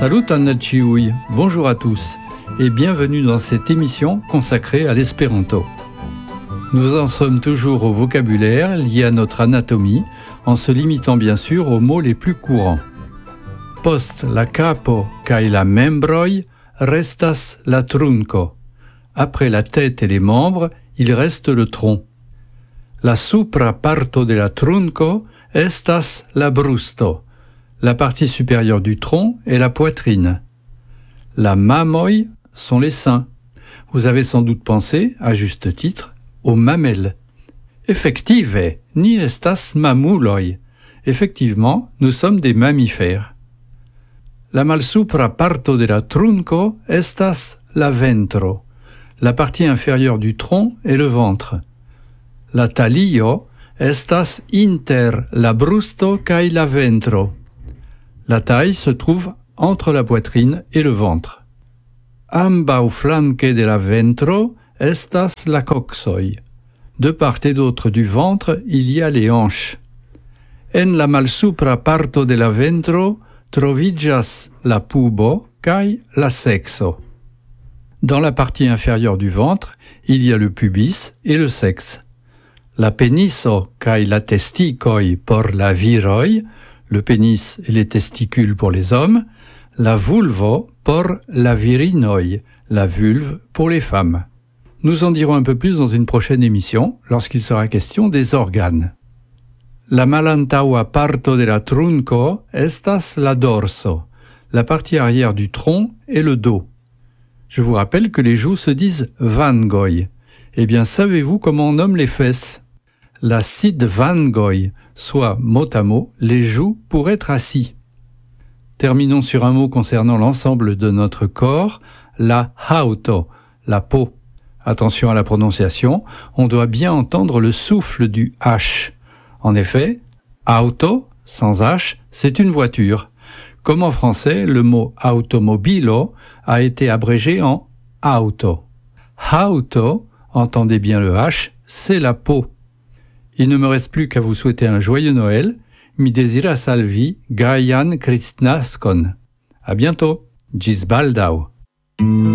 Salut Annachiouy, bonjour à tous et bienvenue dans cette émission consacrée à l'espéranto. Nous en sommes toujours au vocabulaire lié à notre anatomie, en se limitant bien sûr aux mots les plus courants. Post la capo kai la membroi restas la trunco. Après la tête et les membres, il reste le tronc. La supra parto de la trunco estas la brusto. La partie supérieure du tronc est la poitrine. La mamoi sont les seins. Vous avez sans doute pensé, à juste titre, aux mamelles. Effective, ni estas mamuloi. Effectivement, nous sommes des mammifères. La malsupra parto de la trunco estas la ventro. La partie inférieure du tronc est le ventre. La talio estas inter la brusto kai la ventro. La taille se trouve entre la poitrine et le ventre. Ambau flanque de la ventro estas la coxoi. De part et d'autre du ventre, il y a les hanches. En la malsupra parto de la ventro troviĝas la pubo kai la sexo. Dans la partie inférieure du ventre, il y a le pubis et le sexe. La peniso kai la testikoj por la viroj, le pénis et les testicules pour les hommes, la vulvo por la virinoj, la vulve pour les femmes. Nous en dirons un peu plus dans une prochaine émission, lorsqu'il sera question des organes. La malantaŭa parto de la trunco estas la dorso. La partie arrière du tronc est le dos. Je vous rappelle que les joues se disent vangoj. Eh bien, savez-vous comment on nomme les fesses? La sidvangoj, soit mot à mot, les joues pour être assis. Terminons sur un mot concernant l'ensemble de notre corps, la hauto, la peau. Attention à la prononciation, on doit bien entendre le souffle du H. En effet, auto, sans H, c'est une voiture. Comme en français, le mot automobilo a été abrégé en auto. Auto, entendez bien le H, c'est la peau. Il ne me reste plus qu'à vous souhaiter un joyeux Noël. Mi deziras al vi gajan Kristnaskon. À bientôt. Ĝis baldaŭ.